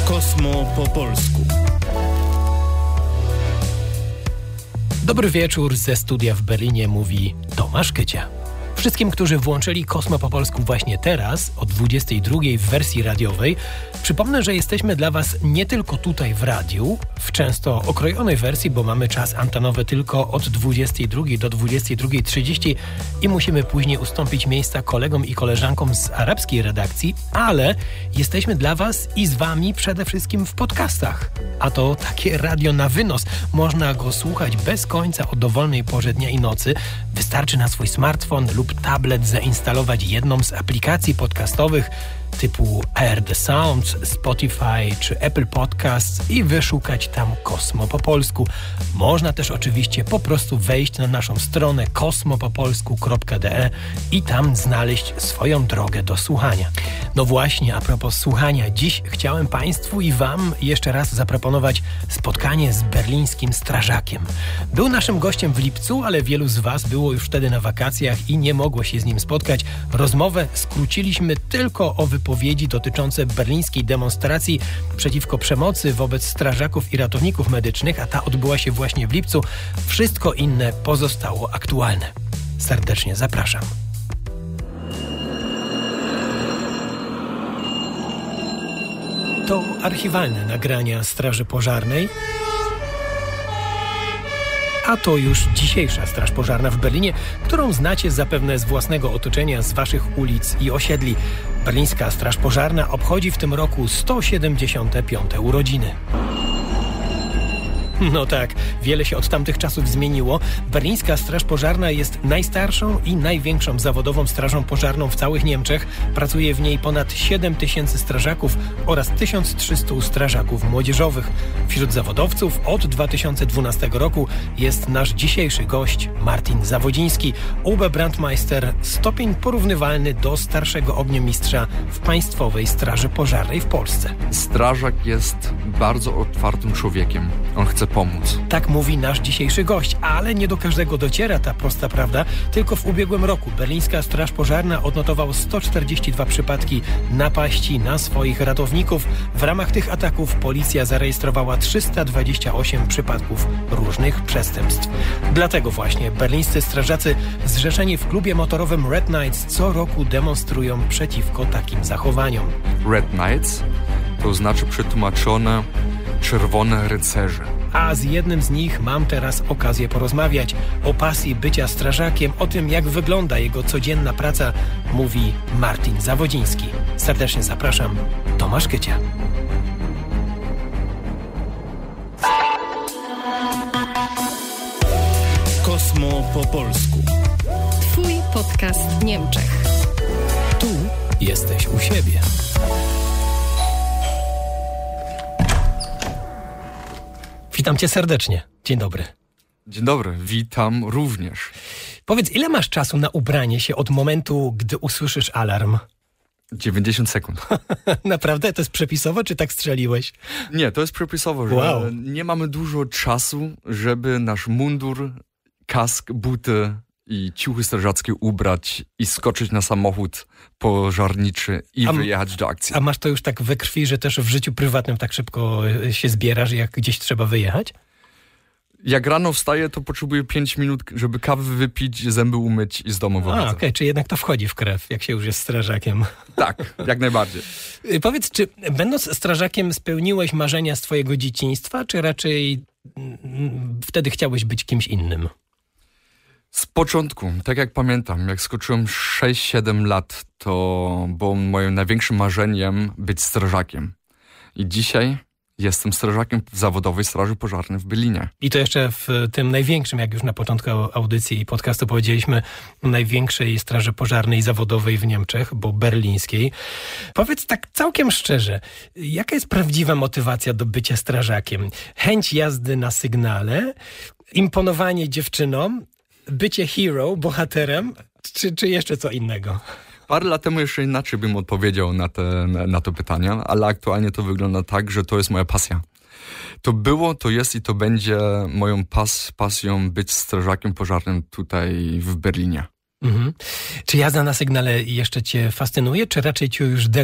Kosmo po polsku. Dobry wieczór, ze studia w Berlinie mówi Tomasz Kycia. Wszystkim, którzy włączyli Kosmo po polsku właśnie teraz, o 22 w wersji radiowej, przypomnę, że jesteśmy dla Was nie tylko tutaj w radiu, w często okrojonej wersji, bo mamy czas antenowy tylko od 22 do 22:30 i musimy później ustąpić miejsca kolegom i koleżankom z arabskiej redakcji, ale jesteśmy dla Was i z Wami przede wszystkim w podcastach. A to takie radio na wynos. Można go słuchać bez końca o dowolnej porze dnia i nocy. Wystarczy na swój smartfon lub tablet zainstalować jedną z aplikacji podcastowych typu ARD Sound, Spotify czy Apple Podcasts i wyszukać tam Kosmo po polsku. Można też oczywiście po prostu wejść na naszą stronę kosmopopolsku.de i tam znaleźć swoją drogę do słuchania. No właśnie, a propos słuchania, dziś chciałem Państwu i Wam jeszcze raz zaproponować spotkanie z berlińskim strażakiem. Był naszym gościem w lipcu, ale wielu z Was było już wtedy na wakacjach i nie mogło się z nim spotkać. Rozmowę skróciliśmy tylko o wypowiedzi dotyczące berlińskiej demonstracji przeciwko przemocy wobec strażaków i ratowników medycznych, a ta odbyła się właśnie w lipcu. Wszystko inne pozostało aktualne. Serdecznie zapraszam. To archiwalne nagrania Straży Pożarnej, a to już dzisiejsza Straż Pożarna w Berlinie, którą znacie zapewne z własnego otoczenia, z Waszych ulic i osiedli. Berlińska Straż Pożarna obchodzi w tym roku 175. urodziny. No tak, wiele się od tamtych czasów zmieniło. Berlińska Straż Pożarna jest najstarszą i największą zawodową strażą pożarną w całych Niemczech. Pracuje w niej ponad 7000 strażaków oraz 1300 strażaków młodzieżowych. Wśród zawodowców od 2012 roku jest nasz dzisiejszy gość Martin Zawodziński, Oberbrandmeister, stopień porównywalny do starszego ogniomistrza w Państwowej Straży Pożarnej w Polsce. Strażak jest bardzo otwartym człowiekiem. On chce pomóc. Tak mówi nasz dzisiejszy gość, ale nie do każdego dociera ta prosta prawda. Tylko w ubiegłym roku Berlińska Straż Pożarna odnotowała 142 przypadki napaści na swoich ratowników. W ramach tych ataków policja zarejestrowała 328 przypadków różnych przestępstw. Dlatego właśnie berlińscy strażacy zrzeszeni w klubie motorowym Red Knights co roku demonstrują przeciwko takim zachowaniom. Red Knights to znaczy przetłumaczone czerwone rycerze. A z jednym z nich mam teraz okazję porozmawiać o pasji bycia strażakiem, o tym, jak wygląda jego codzienna praca, mówi Martin Zawodziński. Serdecznie zapraszam, Tomasz Kycia. Kosmo po polsku. Twój podcast w Niemczech. Tu jesteś u siebie. Witam Cię serdecznie. Dzień dobry. Dzień dobry, witam również. Powiedz, ile masz czasu na ubranie się od momentu, gdy usłyszysz alarm? 90 sekund. Naprawdę? To jest przepisowo, czy tak strzeliłeś? Nie, to jest przepisowo, że nie mamy dużo czasu, żeby nasz mundur, kask, buty i ciuchy strażackie ubrać i skoczyć na samochód pożarniczy i wyjechać do akcji. A masz to już tak we krwi, że też w życiu prywatnym tak szybko się zbierasz, jak gdzieś trzeba wyjechać? Jak rano wstaję, to potrzebuję 5 minut, żeby kawy wypić, zęby umyć i z domu wychodzę. Okej, czy jednak to wchodzi w krew, jak się już jest strażakiem? Tak, jak najbardziej. Powiedz, czy będąc strażakiem spełniłeś marzenia z twojego dzieciństwa, czy raczej wtedy chciałeś być kimś innym? Z początku, tak jak pamiętam, jak skoczyłem 6-7 lat, to było moim największym marzeniem być strażakiem. I dzisiaj jestem strażakiem w zawodowej Straży Pożarnej w Berlinie. I to jeszcze w tym największym, jak już na początku audycji i podcastu powiedzieliśmy, największej Straży Pożarnej zawodowej w Niemczech, bo berlińskiej. Powiedz tak całkiem szczerze, jaka jest prawdziwa motywacja do bycia strażakiem? Chęć jazdy na sygnale, imponowanie dziewczynom, bycie hero, bohaterem, czy jeszcze co innego? Parę lat temu jeszcze inaczej bym odpowiedział na to pytanie, ale aktualnie to wygląda tak, że to jest moja pasja. To było, to jest i to będzie moją pasją być strażakiem pożarnym tutaj w Berlinie. Mhm. Czy jazda na sygnale jeszcze cię fascynuje, czy raczej cię już